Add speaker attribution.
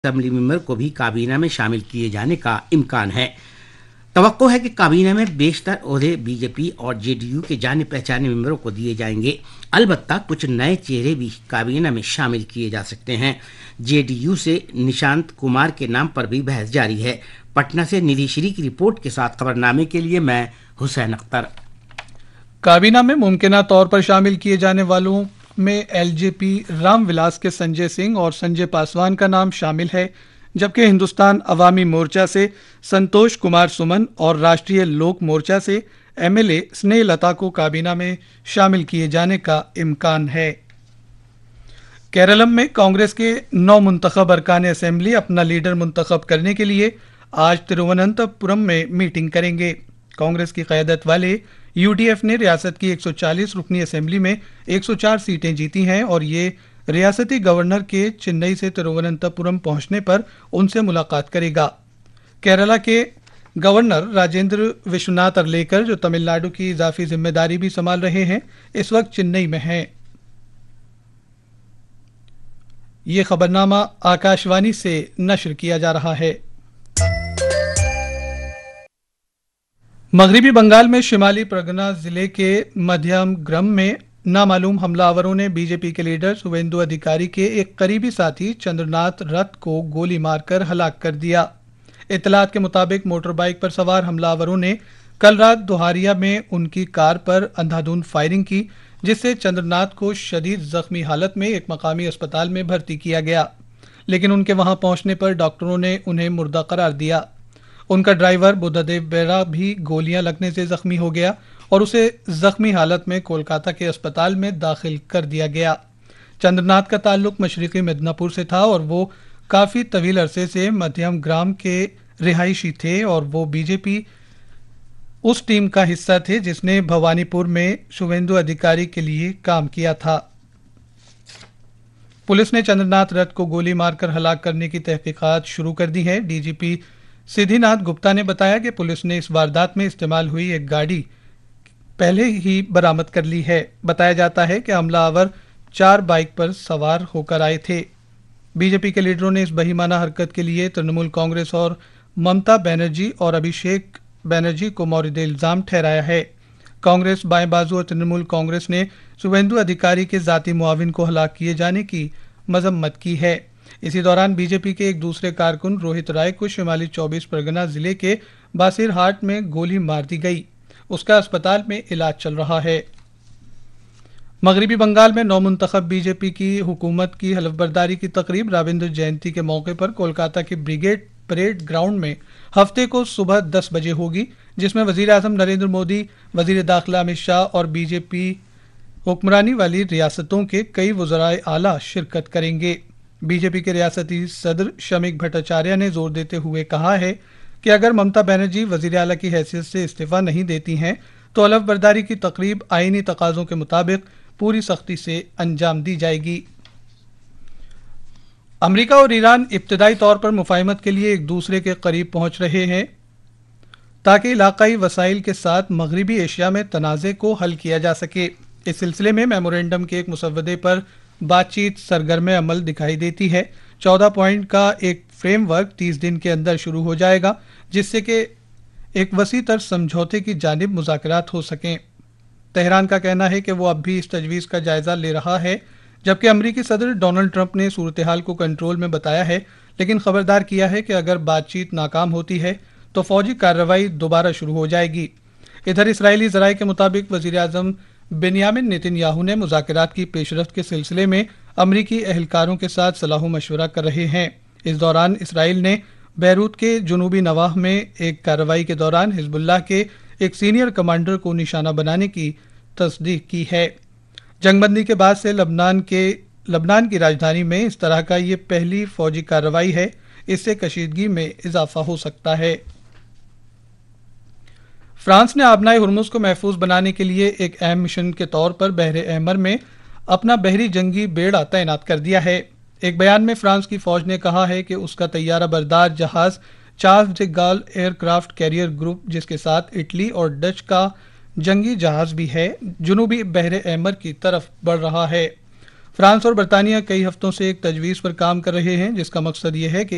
Speaker 1: Assembly member को भी काबीना में शामिल किए जाने का इम्कान है। तवक्को है कि काबीना में बेशतर ओहदे बीजेपी और जेडीयू के जाने पहचाने मेंबरों को दिए जाएंगे। अलबत्ता कुछ नए चेहरे भी काबीना में शामिल किए जा सकते हैं। जेडीयू से निशांत कुमार के नाम पर भी बहस जारी है। पटना से निधि श्री की रिपोर्ट के साथ खबरनामे के लिए मैं हुसैन अख्तर।
Speaker 2: काबीना में मुमकिना तौर पर शामिल किए जाने वालों में एलजेपी रामविलास के संजय सिंह और संजय पासवान का नाम शामिल है, जबकि हिंदुस्तान अवामी मोर्चा से संतोष कुमार सुमन और राष्ट्रीय लोक मोर्चा से एमएलए स्नेहलता को काबीना में शामिल किए जाने का इम्कान है। केरलम में कांग्रेस के 9 मुंतखब अरकान असेंबली अपना लीडर मुंतखब करने के लिए आज तिरुवनंतपुरम में मीटिंग करेंगे। कांग्रेस की क़यादत वाले यूडीएफ ने रियासत की 140 रुकनी असेंबली में 104 सीटें जीती हैं और ये रियासती गवर्नर के चेन्नई से तिरुवनंतपुरम पहुंचने पर उनसे मुलाकात करेगा। केरला के गवर्नर राजेंद्र विश्वनाथ अर्लेकर, जो तमिलनाडु की इजाफी जिम्मेदारी भी संभाल रहे हैं, इस वक्त चेन्नई में हैं। ये खबरनामा आकाशवाणी से नश्र किया जा रहा है। मगरिबी बंगाल में शिमाली परगना जिले के मध्यम ग्राम में नामालूम हमलावरों ने बीजेपी के लीडर शुवेंदु अधिकारी के एक करीबी साथी चंद्रनाथ रथ को गोली मारकर हलाक कर दिया। इतलात के मुताबिक मोटर बाइक पर सवार हमलावरों ने कल रात दोहारिया में उनकी कार पर अंधाधुंध फायरिंग की, जिससे चंद्रनाथ को शदीद जख्मी हालत में एक मकामी अस्पताल में भर्ती किया गया, लेकिन उनके वहां पहुंचने पर डॉक्टरों ने उन्हें मुर्दा करार दिया। उनका ड्राइवर बुद्धदेव बेरा भी गोलियां लगने से जख्मी हो गया और उसे जख्मी हालत में कोलकाता के अस्पताल में दाखिल कर दिया गया। चंद्रनाथ का ताल्लुक मशरिकी मिदनापुर से था और वो काफी तवील अरसे से मध्यम ग्राम के रिहायशी थे और वो बीजेपी उस टीम का हिस्सा थे जिसने भवानीपुर में शुवेंदु अधिकारी के लिए काम किया था। पुलिस ने चंद्रनाथ रथ को गोली मारकर हलाक करने की तहकीकात शुरू कर दी है। डीजीपी सिद्धिनाथ गुप्ता ने बताया कि पुलिस ने इस वारदात में इस्तेमाल हुई एक गाड़ी पहले ही बरामद कर ली है। बताया जाता है कि हमलावर 4 बाइक पर सवार होकर आए थे। बीजेपी के लीडरों ने इस बहिमाना हरकत के लिए तृणमूल कांग्रेस और ममता बनर्जी और अभिषेक बनर्जी को मौरिद इल्जाम ठहराया है। कांग्रेस, बाएं बाजू और तृणमूल कांग्रेस ने शुवेंदु अधिकारी के जाती मुआविन को हलाक किए जाने की मजम्मत की है। इसी दौरान बीजेपी के एक दूसरे कारकुन रोहित राय को शिमाली 24 परगना जिले के बासिरहाट में गोली मार दी गई। उसका अस्पताल में इलाज चल रहा है। मगरिबी बंगाल में 9 मुंतखब बीजेपी की हुकूमत की हलफबरदारी की तकरीब रविंद्र जयंती के मौके पर कोलकाता के ब्रिगेड परेड ग्राउंड में हफ्ते को सुबह 10 बजे होगी, जिसमें वजीर आजम नरेंद्र मोदी, वजीर दाखिला अमित शाह और बीजेपी हुक्मरानी वाली रियासतों के कई वज़राए आला शिरकत करेंगे। बीजेपी के रियासती सदर शमीक भट्टाचार्य ने जोर देते हुए कहा है कि अगर ममता बनर्जी वजीर आला की हैसियत से इस्तीफा नहीं देती हैं तो हलफबरदारी की तकरीब आईनी तकाजों के मुताबिक पूरी सख्ती से अंजाम दी जाएगी। अमेरिका और ईरान इब्तदाई तौर पर मुफाहिमत के लिए एक दूसरे के करीब पहुंच रहे हैं ताकि इलाकाई वसाइल के साथ मगरिबी एशिया में तनाज़े को हल किया जा सके। इस सिलसिले में मेमोरेंडम के एक मुसवदे पर बातचीत सरगर्म अमल दिखाई देती है। 14 पॉइंट का एक फ्रेमवर्क 30 दिन के अंदर शुरू हो जाएगा, जिससे कि एक वसी तर समझौते की जानिब मुज़ाकरात हो सकें। तेहरान का कहना है कि वो अब भी इस तजवीज़ का जायजा ले रहा है, जबकि अमरीकी सदर डोनाल्ड ट्रंप ने सूरत हाल को कंट्रोल में बताया है, लेकिन खबरदार किया है कि अगर बातचीत नाकाम होती है तो फौजी कार्रवाई दोबारा शुरू हो जाएगी। इधर इसराइली ज़राए के मुताबिक वज़ीर आज़म बेनियामिन नेतन्याहू ने मुज़ाकरात की पेशरफ्त के सिलसिले में अमरीकी अहलकारों के साथ सलाह मशवरा कर रहे हैं। इस दौरान इसराइल ने बैरूत के जुनूबी नवाह में एक कार्रवाई के दौरान हिजबुल्लाह के एक सीनियर कमांडर को निशाना बनाने की तस्दीक की है। जंगबंदी के बाद से लबनान की राजधानी में इस तरह का ये पहली फौजी कार्रवाई है। इससे कशीदगी में इजाफा हो सकता है। फ्रांस ने आबनाए हुर्मुज को महफूज बनाने के लिए एक अहम मिशन के तौर पर बहरे अहमर में अपना बहरी जंगी बेड़ा तैनात कर दिया है। एक बयान में फ्रांस की फौज ने कहा है कि उसका तैयारा बरदार जहाज चार्ल्स डे गाल एयरक्राफ्ट कैरियर ग्रुप, जिसके साथ इटली और डच का जंगी जहाज भी है, जुनूबी बहरे अहमर की तरफ बढ़ रहा है। फ्रांस और बरतानिया कई हफ्तों से एक तजवीज़ पर काम कर रहे हैं, जिसका मकसद ये है कि